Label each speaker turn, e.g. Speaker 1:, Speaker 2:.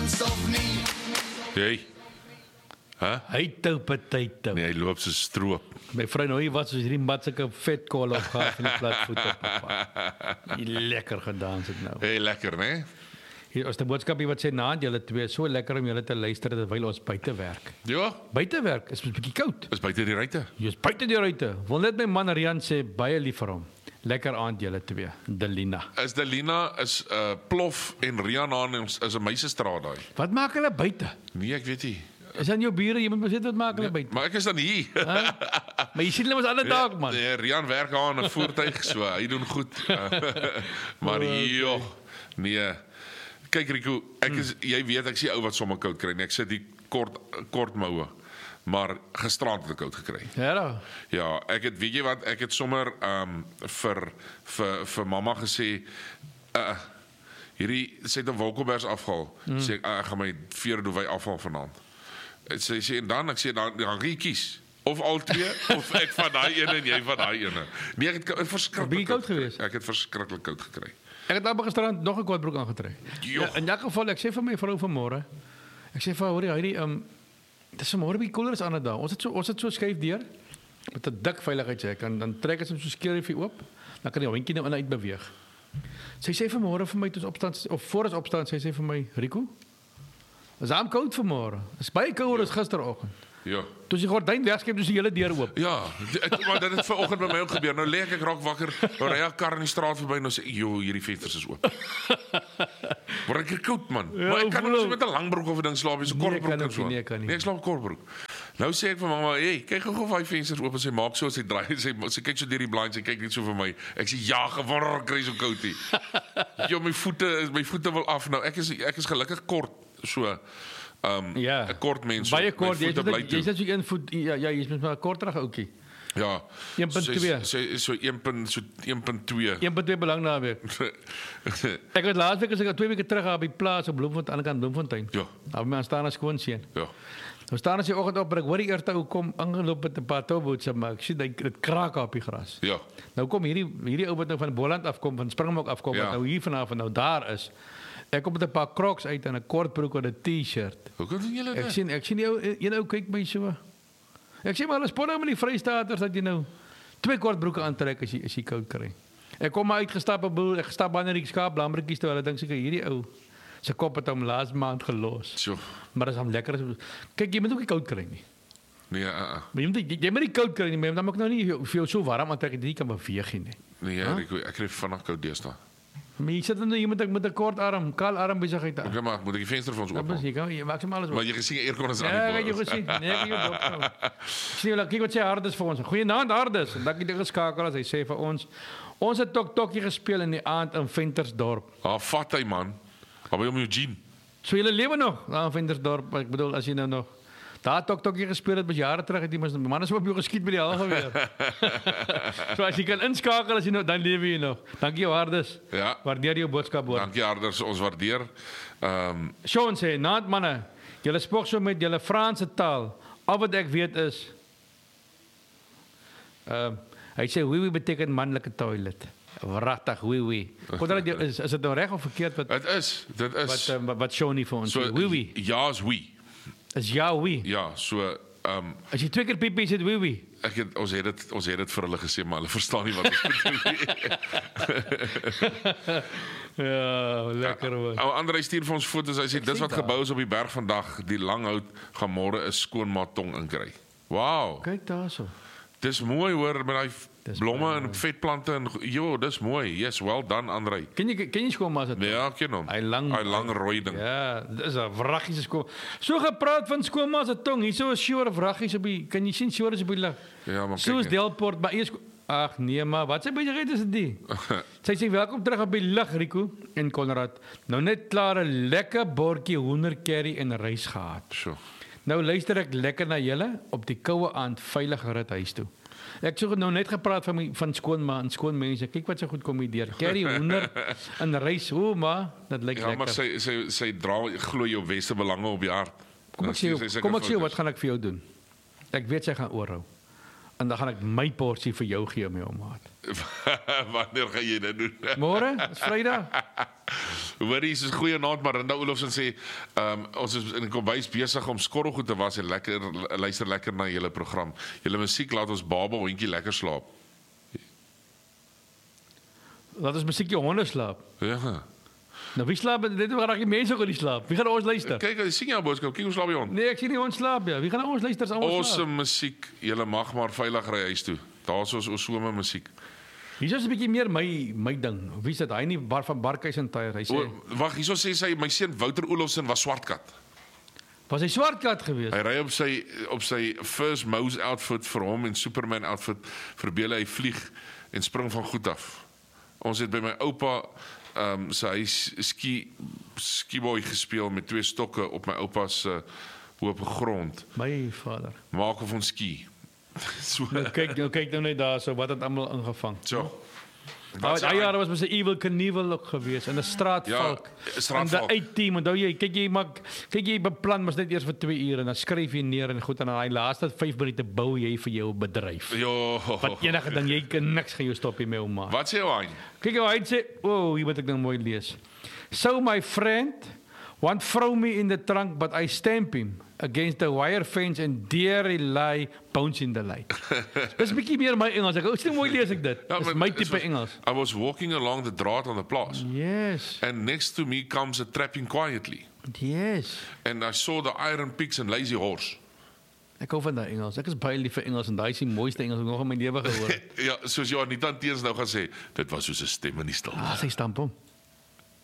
Speaker 1: brandstof nie.
Speaker 2: Jy.
Speaker 3: Hy tou partytou.
Speaker 2: Nee, hy loop so stroop.
Speaker 3: My vrou nou hier wat soos hierdie matselike vet kol op gaan van die platvoete papa. Lekker gedans het nou.
Speaker 2: Hey, lekker, né?
Speaker 3: Hier is die boodskapie wat sê naand julle twee so lekker om julle te luister terwyl ons buite werk.
Speaker 2: Ja,
Speaker 3: Buite werk is 'n bietjie koud.
Speaker 2: is buite die ruite.
Speaker 3: Jy's buite die ruite. Wil net my man Rian sê baie lief vir hom. Lekker aand julle twee. Delina.
Speaker 2: Is Delina is Plof en Rianaan is 'n meisiestraat daai.
Speaker 3: Wat maak hulle buite?
Speaker 2: Nee, ek weet nie.
Speaker 3: Is aan jou bure, jy moet mos weet wat maak hulle buite.
Speaker 2: Maar ek is dan hier.
Speaker 3: Maar jy sien hulle mos alle dag man.
Speaker 2: Nee, Rian werk aan 'n voertuig so. Hy doen goed. Maar joh, nee. Kyk Rico, jy weet ek sien ou wat sommer koud kry. Nee, ek sit die kort moue. Maar gisterand het ek koud gekry.
Speaker 3: Ja.
Speaker 2: Ja, weet jy wat, ek het sommer vir mamma gesê hierdie sê dit 'n wolkobers afhaal. Sê ek gaan my veerdowwy afhaal vanaand. Sy sê en dan ek sê dan gaan jy kies of al twee of ek van daai ene en jy van daai ene. Nee, ek het verskriklik
Speaker 3: koud geweest.
Speaker 2: Ek het verskriklik koud gekry.
Speaker 3: Ek het daar gisterand nog 'n kortbroek aangetrek. Ja, in elk geval ek sê vir my vrou vanmôre. Ek sê vir haar, hierdie dis vanmôre bietjie koeler as ander dae. Ons het so skuif deur met 'n dik veiligheidshek en dan trek ons hom so skeurifie oop. Dan kan die hondjie nou in uit beweeg. Sy sê vanmôre vir my toe ons opstaan of voor ons opstaan, sy sê vir my, Rico, is aan koud vanmôre. Is baie kouer as gisteroggend.
Speaker 2: Ja.
Speaker 3: Toe die gordyn wegskep, dus die hele deur oop.
Speaker 2: Ja, maar dit het vanoggend by my ook gebeur. Nou lê ek raak wakker, nou ry 'n kar in die straat verby en nou sê, "Jo, hierdie vensters is oop." Word ek koud man. Ja, maar ek kan nie met 'n lang broek of 'n ding slaap, so kortbroek en so.
Speaker 3: Nee, kan nie.
Speaker 2: Nee, ek slaap kortbroek. Nou sê ek vir mamma, "Hey, kyk gou of daai vensters oop is." Sy maak so as sy draai, sy kyk so deur die blind, sy kyk net so vir my. Ek sê, "Ja, gewonder kry so koud hier." Jo, my voete wil af nou. Ek is gelukkig kort, so 'n kort mens.
Speaker 3: Baie kort, jy's net so 1 voet, ja, jy's met 'n korterige ouetjie.
Speaker 2: Ja.
Speaker 3: 1.2.
Speaker 2: So 1.2.
Speaker 3: 1.2 belang naweek. Ek het laasweek as ek 2 weke terug op die plaas op Bloemfontein, aan die kant Bloemfontein.
Speaker 2: Ja.
Speaker 3: Daar by staan 'n skoonseun.
Speaker 2: Ja.
Speaker 3: Nou staan as die oggend op, en ek hoor die eerste ou kom aangeloop met 'n paar toubootse, maar ek sien dit kraak op die gras.
Speaker 2: Ja.
Speaker 3: Nou kom hierdie ou wat nou van Boland afkom, van Springbok afkom, wat nou hier vanaf nou daar is. Ek kom met 'n paar Crocs uit en 'n kort broek en 'n T-shirt.
Speaker 2: Hoekom doen julle dit?
Speaker 3: Ek sien die ou kyk my so. Ek sê maar hulle spot nou met die Vrystaaters dat jy nou 2 kort broeke aantrek as jy koud kry. Ek kom maar uitgestap op boel, ek gestap aan die skaap lammetjies toe, hulle dink seker hierdie ou se kop het hom laas maand gelos.
Speaker 2: So.
Speaker 3: Maar as hom lekker is. Kyk, jy moet ook nie koud kry nie.
Speaker 2: Nee,
Speaker 3: Maar jy moet nie koud kry nie, maar dan moet ek nou nie veel so warm aantrek dat jy nie kan beweeg nie.
Speaker 2: Nee, ek kry vinnig koud deesdae.
Speaker 3: Maar jy sit nou met 'n kort arm, kaal arm besigheid.
Speaker 2: Okay, maar moet ek die venster vir ons oop?
Speaker 3: Jy maak sommer alles oop.
Speaker 2: Maar jy gesien aircondisie aan
Speaker 3: Ja,
Speaker 2: die
Speaker 3: ek het jou gesien. Nee, ek het jou dop. Sien jy, kyk wat sê Hardes vir ons. Goeienaand Hardes. En dankie dat jy geskakel as hy sê vir ons. Ons het tokkie gespeel in die aand in Ventersdorp.
Speaker 2: Vat hy man. Waar by hom Eugene?
Speaker 3: So julle lewe nog daar in Ventersdorp. Ek bedoel as jy nou nog daar tokkie gespeel het, was jare terug het jy mos man is op jou geskiet by die hal geweer. So as jy kan inskakel as jy nou dan lewe jy nog. Dankie Hardes.
Speaker 2: Ja.
Speaker 3: Waardeer jou boodskap hoor.
Speaker 2: Dankie Hardes, ons waardeer.
Speaker 3: Sean sê, "Naand manne, julle spog so met julle Franse taal. Al wat ek weet is hy sê oui beteken manlike toilet. Wragtig oui. Is dit nou reg of verkeerd wat
Speaker 2: Dit is.
Speaker 3: wat Sean nie vir ons
Speaker 2: So
Speaker 3: oui.
Speaker 2: ja is oui.
Speaker 3: Is ja oui.
Speaker 2: Ja, so
Speaker 3: As jy 2 keer piepie sê oui.
Speaker 2: ons het dit vir hulle gesê, maar hulle verstaan nie wat ons bedoel nie.
Speaker 3: Ja, lekker hoor.
Speaker 2: Andrei stuur vir ons foto's. Hy sê dis wat gebou is op die berg vandag, die langhout gaan môre 'n skoonmaatong inkry. Wow.
Speaker 3: Kyk daarso.
Speaker 2: Dis mooi hoor met daai blomme en vetplante en dis mooi. Yes, well done Andrei.
Speaker 3: Ken jy skoonmaas dit?
Speaker 2: Ja, ken hom.
Speaker 3: Hy lang
Speaker 2: rooi ding.
Speaker 3: Ja, dis 'n wraggies skoon. So gepraat van skoonmaas se tong. Hierso is Shore wraggies op die kan jy sien Shore is op die lig.
Speaker 2: Ja, maar
Speaker 3: Soos
Speaker 2: kyk.
Speaker 3: Delport, maar eers ag nee, maar wat sy besigheid is dit? Sy sê welkom terug op die lig Rico en Konrad. Nou net klaar 'n lekker bordjie hoendercurry en rys gehad.
Speaker 2: So.
Speaker 3: Nou luister ek lekker na julle op die koue aand veilig ry huis toe. Ek het nou net gepraat van skoonma en skoon mense. Kyk wat sy goed kom hier. Curry hoender en rys. O, maar dit lyk
Speaker 2: Ja,
Speaker 3: lekker.
Speaker 2: maar sy dra glo jou beste belange op die hart.
Speaker 3: Kom ek sê wat gaan ek vir jou doen? Ek weet sy gaan oorhou. En dan gaan ek my porsie vir jou gee, my ouma.
Speaker 2: Wanneer gaan jy dit doen?
Speaker 3: Môre, is Vrydag.
Speaker 2: Hoorie, is 'n goeie naad, maar Rinda Olofsen sê, ons is in die kombuis besig om skorrelgoed te was en luister lekker na julle program. Julle musiek laat ons baba hondjie lekker slaap.
Speaker 3: Laat ons musiek jou honde slaap.
Speaker 2: Ja.
Speaker 3: Nou wie slaap? Dit is waar die mense ook nie slaap. Wie gaan ons luister?
Speaker 2: Kyk, jy sien jou boodskap. Kyk hoe slaap jy hond.
Speaker 3: Nee, ek sien nie ons slaap ja. Wie gaan ons luister as ons slaap?
Speaker 2: Awesome musiek. Julle mag maar veilig ry huis toe. Daar's ons somer musiek.
Speaker 3: Hier is 'n bietjie meer my ding. Wie is dit? Hy nie van Barkhuis en Tyre. Hy sê,
Speaker 2: Wag, hierso sê sy my seun Wouter Olofsen was swartkat.
Speaker 3: was hy swartkat geweest?
Speaker 2: Hy ry op sy first Mouse outfit vir hom en Superman outfit verbeel hy vlieg en spring van goed af. Ons het by my oupa sy skiboy gespeel met 2 stokke op my oupa se hoop grond.
Speaker 3: My vader.
Speaker 2: Maak of ons ski. So.
Speaker 3: Nou kyk nou net daar so wat het almal ingevang.
Speaker 2: So.
Speaker 3: Daai jare was met 'n Evel Knievel ook geweest in 'n straatvalk.
Speaker 2: Ja, straatvalk.
Speaker 3: En die uitteam, onthou jy, kyk jy beplan mos net eers vir 2 ure en dan skryf jy neer en goed en dan daai laaste 5 minute bou jy vir jou bedryf.
Speaker 2: Jo.
Speaker 3: Wat enige ding jy kan niks gaan jou stop hier met ouma.
Speaker 2: Wat sê hy?
Speaker 3: Kyk hoe hy sê, hier moet ek nou mooi lees. So my friend want throw me in the trunk but I stamp him against the wire fence and dare he lie bounce in the light. Dis 'n bietjie meer my Engels. Ek sê mooi lees ek dit. Dis my tipe Engels.
Speaker 2: I was walking along the draad on the plaas.
Speaker 3: Yes.
Speaker 2: And next to me comes a trapping quietly.
Speaker 3: Yes.
Speaker 2: And I saw the iron pigs and lazy horse.
Speaker 3: Ek hou van daai Engels. Ek is baie lief vir Engels en daai is die mooiste Engels wat ek nog in my lewe gehoor het.
Speaker 2: Ja, soos jy Anita Teens nou gaan sê, dit was soos 'n stem in die stilte.
Speaker 3: Sy stamp hom.